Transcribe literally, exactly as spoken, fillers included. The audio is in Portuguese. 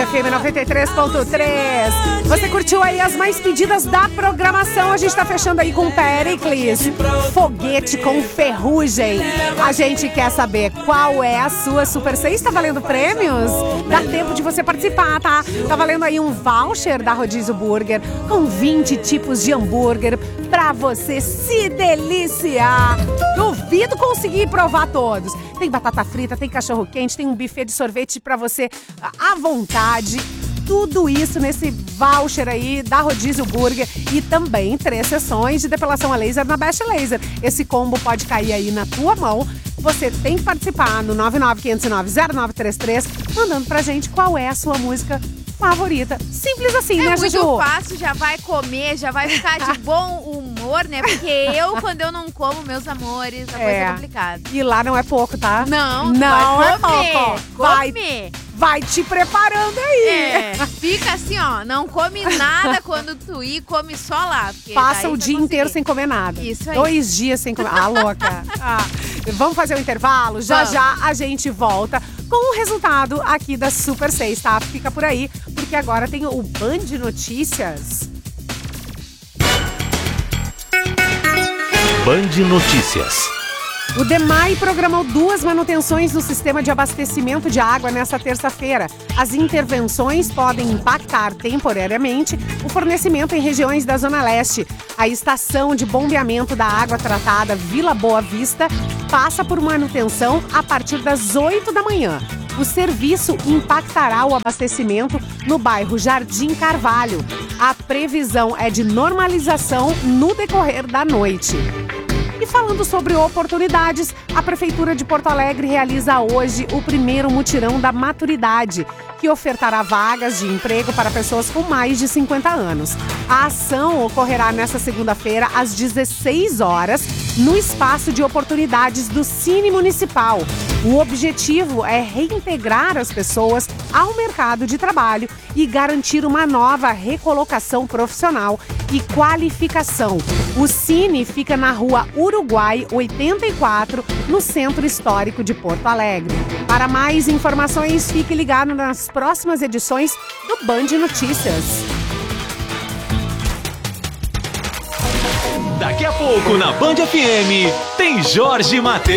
F M noventa e três ponto três. Você curtiu aí as mais pedidas da programação. A gente tá fechando aí com Pericles, Foguete com Ferrugem. A gente quer saber qual é a sua Super seis. Tá valendo prêmios? Dá tempo de você participar, tá? Tá valendo aí um voucher da Rodízio Burger com vinte tipos de hambúrguer pra você se deliciar. Duvido conseguir provar todos. Tem batata frita, tem cachorro quente, tem um buffet de sorvete pra você à vontade. Tudo isso nesse voucher aí da Rodízio Burger e também três sessões de depilação a laser na Best Laser. Esse combo pode cair aí na tua mão. Você tem que participar no nove nove quinhentos e nove zero nove três três, mandando pra gente qual é a sua música favorita. Simples assim, é né, muito Juju? fácil, já vai comer, já vai ficar de bom humor, né? Porque eu, quando eu não como, meus amores, a É. coisa é complicada. E lá não é pouco, tá? Não, não vai é comer, pouco. Vai, comer. vai te preparando aí. É, fica assim, ó, não come nada quando tu ir, come só lá. Passa daí o vai dia conseguir. inteiro sem comer nada. Isso aí. Dois dias sem comer. Ah, louca. Ah, vamos fazer um intervalo? Já Vamos. já a gente volta com o resultado aqui da Super seis, tá? Fica por aí, porque agora tem o Band Notícias. Band Notícias. O DEMAI programou duas manutenções no sistema de abastecimento de água nesta terça-feira. As intervenções podem impactar temporariamente o fornecimento em regiões da Zona Leste. A estação de bombeamento da água tratada Vila Boa Vista passa por manutenção a partir das oito da manhã. O serviço impactará o abastecimento no bairro Jardim Carvalho. A previsão é de normalização no decorrer da noite. E falando sobre oportunidades, a Prefeitura de Porto Alegre realiza hoje o primeiro mutirão da maturidade, que ofertará vagas de emprego para pessoas com mais de cinquenta anos. A ação ocorrerá nesta segunda-feira, às dezesseis horas, no espaço de oportunidades do Cine Municipal. O objetivo é reintegrar as pessoas ao mercado de trabalho e garantir uma nova recolocação profissional e qualificação. O Cine fica na rua Uruguai oitenta e quatro, no Centro Histórico de Porto Alegre. Para mais informações, fique ligado nas próximas edições do Band Notícias. Daqui a pouco na Band F M tem Jorge Mateus.